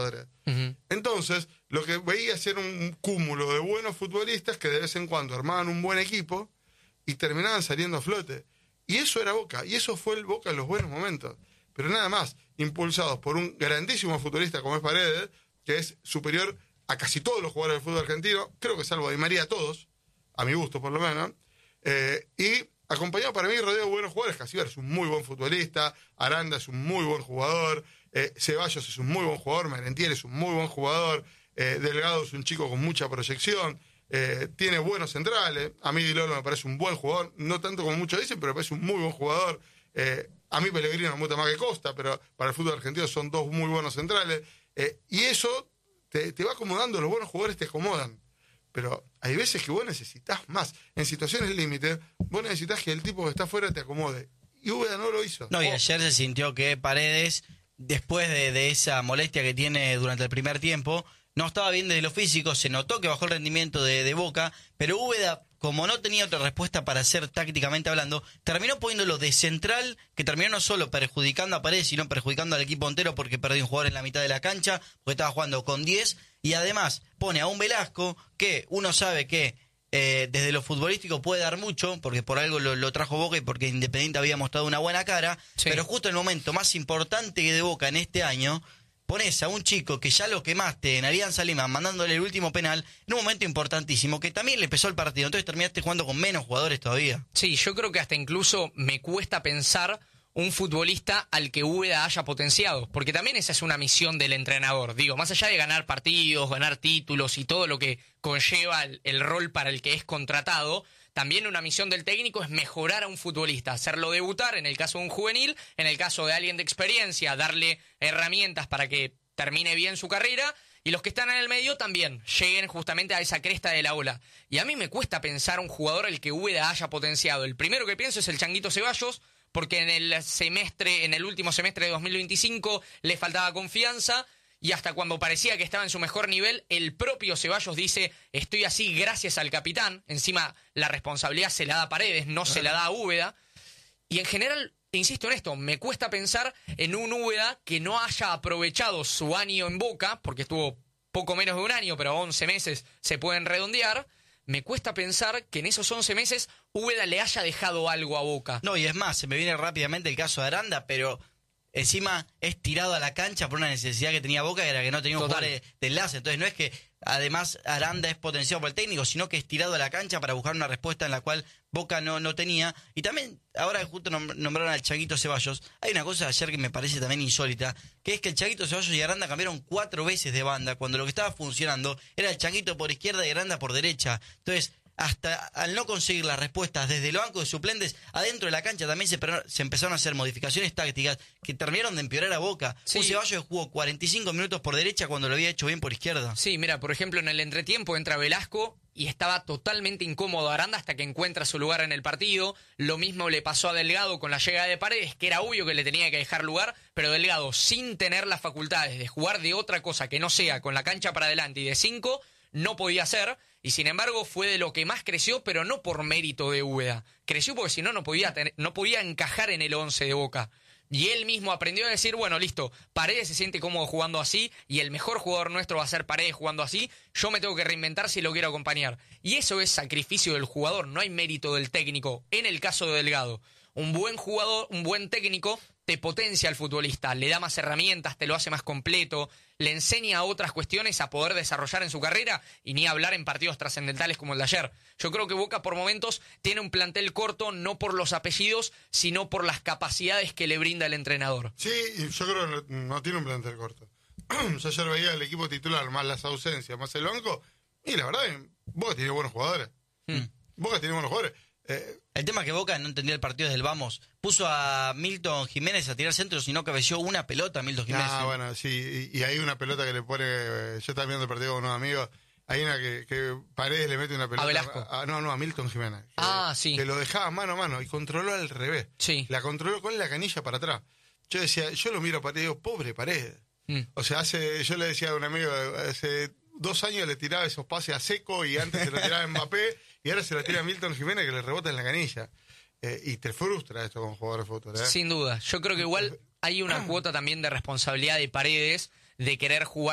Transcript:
adrede. Entonces, lo que veía era un cúmulo de buenos futbolistas que de vez en cuando armaban un buen equipo y terminaban saliendo a flote. Y eso era Boca, y eso fue el Boca en los buenos momentos. Pero nada más, impulsados por un grandísimo futbolista como es Paredes, que es superior a casi todos los jugadores del fútbol argentino, creo que salvo a Di María a todos, a mi gusto por lo menos, y acompañado para mí rodeado de buenos jugadores. Casibar es un muy buen futbolista, Aranda es un muy buen jugador, Ceballos es un muy buen jugador, Merentiel es un muy buen jugador, Delgado es un chico con mucha proyección, tiene buenos centrales, a mí Di Lolo me parece un buen jugador, no tanto como muchos dicen, pero me parece un muy buen jugador. A mí Pellegrino me gusta más que Costa, pero para el fútbol argentino son dos muy buenos centrales, y eso te va acomodando, los buenos jugadores te acomodan. Pero hay veces que vos necesitas más. En situaciones límite, vos necesitas que el tipo que está afuera te acomode. Y Úbeda no lo hizo. No, y ayer se sintió que Paredes, después de esa molestia que tiene durante el primer tiempo, no estaba bien desde lo físico, se notó que bajó el rendimiento de Boca, pero Úbeda, como no tenía otra respuesta para hacer tácticamente hablando, terminó poniéndolo de central, que terminó no solo perjudicando a Paredes, sino perjudicando al equipo entero porque perdió un jugador en la mitad de la cancha, porque estaba jugando con 10, y además pone a un Velasco que uno sabe que desde lo futbolístico puede dar mucho, porque por algo lo trajo Boca y porque Independiente había mostrado una buena cara, sí. Pero justo en el momento más importante de Boca en este año, pones a un chico que ya lo quemaste en Alianza Lima, mandándole el último penal, en un momento importantísimo, que también le pesó el partido, entonces terminaste jugando con menos jugadores todavía. Sí, yo creo que hasta incluso me cuesta pensar un futbolista al que Úbeda haya potenciado, porque también esa es una misión del entrenador, digo, más allá de ganar partidos, ganar títulos y todo lo que conlleva el rol para el que es contratado, también una misión del técnico es mejorar a un futbolista, hacerlo debutar, en el caso de un juvenil, en el caso de alguien de experiencia, darle herramientas para que termine bien su carrera, y los que están en el medio también lleguen justamente a esa cresta de la ola. Y a mí me cuesta pensar un jugador al que Úbeda haya potenciado. El primero que pienso es el Changuito Ceballos, porque en el último semestre de 2025 le faltaba confianza, y hasta cuando parecía que estaba en su mejor nivel, el propio Ceballos dice, estoy así gracias al capitán. Encima la responsabilidad se la da a Paredes, no se la da a Úbeda. Y en general, insisto en esto, me cuesta pensar en un Úbeda que no haya aprovechado su año en Boca, porque estuvo poco menos de un año, pero 11 meses se pueden redondear. Me cuesta pensar que en esos 11 meses Úbeda le haya dejado algo a Boca. No, y es más, se me viene rápidamente el caso de Aranda, pero encima es tirado a la cancha por una necesidad que tenía Boca, que era que no tenía un jugador de enlace. Entonces no es que además Aranda es potenciado por el técnico, sino que es tirado a la cancha para buscar una respuesta en la cual Boca no tenía. Y también, ahora justo nombraron al Changuito Ceballos, hay una cosa de ayer que me parece también insólita, que es que el Changuito Ceballos y Aranda cambiaron 4 veces de banda, cuando lo que estaba funcionando era el Changuito por izquierda y Aranda por derecha. Entonces, hasta al no conseguir las respuestas desde el banco de suplentes, adentro de la cancha también se empezaron a hacer modificaciones tácticas que terminaron de empeorar a Boca. Sí. Un Ceballos jugó 45 minutos por derecha cuando lo había hecho bien por izquierda. Sí, mira, por ejemplo, en el entretiempo entra Velasco y estaba totalmente incómodo Aranda hasta que encuentra su lugar en el partido. Lo mismo le pasó a Delgado con la llegada de Paredes, que era obvio que le tenía que dejar lugar, pero Delgado, sin tener las facultades de jugar de otra cosa que no sea con la cancha para adelante y de 5, no podía hacer. Y sin embargo fue de lo que más creció, pero no por mérito de Úbeda. Creció porque si no, no podía encajar en el 11 de Boca. Y él mismo aprendió a decir, bueno, listo, Paredes se siente cómodo jugando así, y el mejor jugador nuestro va a ser Paredes jugando así, yo me tengo que reinventar si lo quiero acompañar. Y eso es sacrificio del jugador, no hay mérito del técnico. En el caso de Delgado, un buen jugador, un buen técnico, te potencia al futbolista, le da más herramientas, te lo hace más completo, le enseña otras cuestiones a poder desarrollar en su carrera, y ni hablar en partidos trascendentales como el de ayer. Yo creo que Boca por momentos tiene un plantel corto, no por los apellidos, sino por las capacidades que le brinda el entrenador. Sí, yo creo que no tiene un plantel corto. Yo ayer veía el equipo titular, más las ausencias, más el banco, y la verdad, Boca tiene buenos jugadores. Boca tiene buenos jugadores. El tema es que Boca no entendía el partido desde el vamos. Puso a Milton Jiménez a tirar centros y no cabeció una pelota a Milton Jiménez. Ah, bueno, sí. Y hay una pelota que le pone... Yo estaba viendo el partido con unos amigos. Hay una que Paredes le mete una pelota... ¿A Velasco? No, a Milton Jiménez. Sí. Que lo dejaba mano a mano y controló al revés. Sí. La controló con la canilla para atrás. Yo decía, yo lo miro a Paredes y digo, pobre Paredes. O sea, yo le decía a un amigo, hace 2 años le tiraba esos pases a Seco y antes se lo tiraba a Mbappé y ahora se lo tira a Milton Jiménez que le rebota en la canilla. Y te frustra esto con jugadores de fútbol, ¿eh? Sin duda. Yo creo que igual hay una cuota también de responsabilidad de Paredes de querer jugar